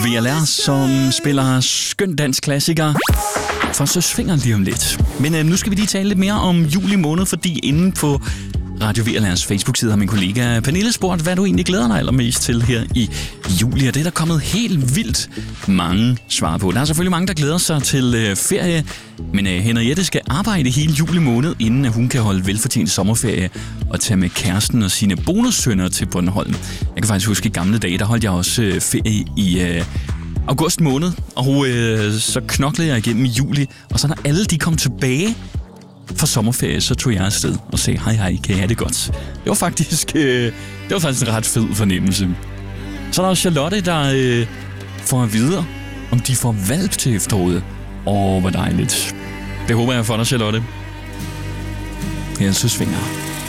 VLR, som spiller skøn dansk klassiker, for så svinger lige om lidt. Men nu skal vi lige tale lidt mere om juli måned, fordi inde på Radio VLR's Facebook-side har min kollega Pernille spurgt, hvad du egentlig glæder dig allermest til her i juli. Og det er der kommet helt vildt mange svar på. Der er selvfølgelig mange, der glæder sig til ferie, men Henriette skal arbejde hele juli måned, inden hun kan holde velfortjent sommerferie og tage med kæresten og sine bonussønner til Bornholm. Jeg kan faktisk huske, i gamle dage, der holdt jeg også ferie i august måned, og så knoklede jeg igennem i juli, og så når alle de kom tilbage for sommerferie, så tog jeg afsted og sagde, hej, kan jeg have det godt? Det var faktisk en ret fed fornemmelse. Så er der også Charlotte, der får at vide, om de får valp til efteråret. Hvor dejligt. Det håber jeg for dig, Charlotte. Jeg synes, svinger.